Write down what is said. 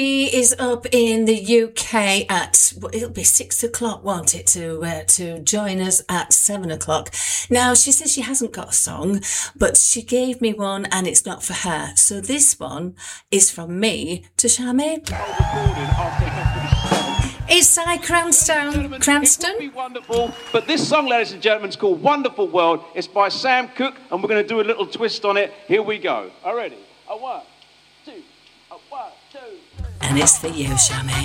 He is up in the UK at, well, it'll be 6 o'clock, won't it, to join us at 7 o'clock. Now, she says she hasn't got a song, but she gave me one and it's not for her. So this one is from me to Charmaine. It's Cy Cranston. It would be wonderful, but this song, ladies and gentlemen, is called Wonderful World. It's by Sam Cooke, and we're going to do a little twist on it. Here we go. Are you ready? A 1, 2, a 1, 2, 3. And it's for you, Charmaine.